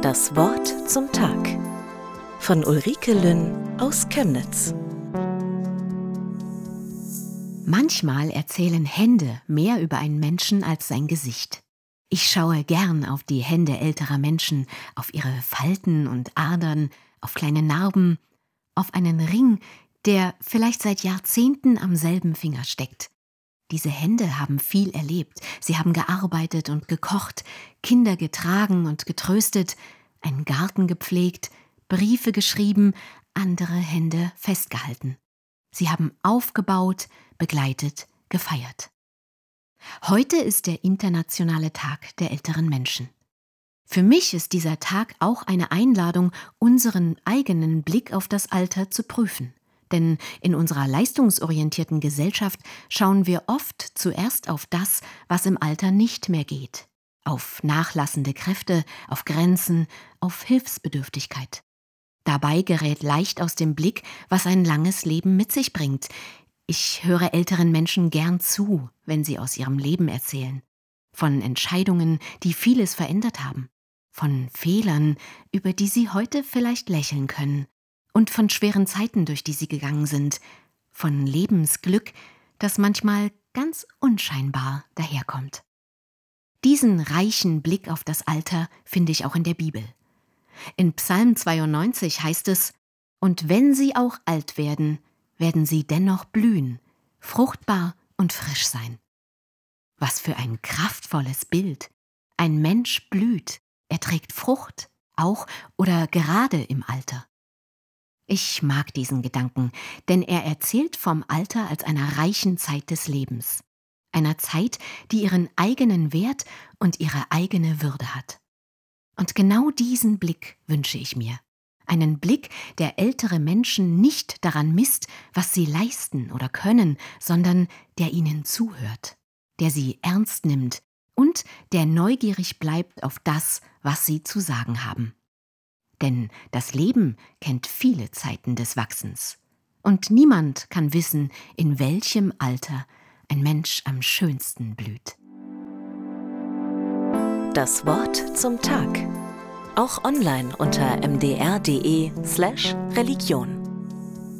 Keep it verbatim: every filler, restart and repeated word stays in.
Das Wort zum Tag von Ulrike Lynn aus Chemnitz. Manchmal erzählen Hände mehr über einen Menschen als sein Gesicht. Ich schaue gern auf die Hände älterer Menschen, auf ihre Falten und Adern, auf kleine Narben, auf einen Ring, der vielleicht seit Jahrzehnten am selben Finger steckt. Diese Hände haben viel erlebt, sie haben gearbeitet und gekocht, Kinder getragen und getröstet, einen Garten gepflegt, Briefe geschrieben, andere Hände festgehalten. Sie haben aufgebaut, begleitet, gefeiert. Heute ist der internationale Tag der älteren Menschen. Für mich ist dieser Tag auch eine Einladung, unseren eigenen Blick auf das Alter zu prüfen. Denn in unserer leistungsorientierten Gesellschaft schauen wir oft zuerst auf das, was im Alter nicht mehr geht. Auf nachlassende Kräfte, auf Grenzen, auf Hilfsbedürftigkeit. Dabei gerät leicht aus dem Blick, was ein langes Leben mit sich bringt. Ich höre älteren Menschen gern zu, wenn sie aus ihrem Leben erzählen. Von Entscheidungen, die vieles verändert haben. Von Fehlern, über die sie heute vielleicht lächeln können. Und von schweren Zeiten, durch die sie gegangen sind. Von Lebensglück, das manchmal ganz unscheinbar daherkommt. Diesen reichen Blick auf das Alter finde ich auch in der Bibel. In Psalm zweiundneunzig heißt es: Und wenn sie auch alt werden, werden sie dennoch blühen, fruchtbar und frisch sein. Was für ein kraftvolles Bild! Ein Mensch blüht, er trägt Frucht, auch oder gerade im Alter. Ich mag diesen Gedanken, denn er erzählt vom Alter als einer reichen Zeit des Lebens. Einer Zeit, die ihren eigenen Wert und ihre eigene Würde hat. Und genau diesen Blick wünsche ich mir. Einen Blick, der ältere Menschen nicht daran misst, was sie leisten oder können, sondern der ihnen zuhört, der sie ernst nimmt und der neugierig bleibt auf das, was sie zu sagen haben. Denn das Leben kennt viele Zeiten des Wachsens. Und niemand kann wissen, in welchem Alter ein Mensch am schönsten blüht. Das Wort zum Tag. Auch online unter m d r punkt d e slash Religion.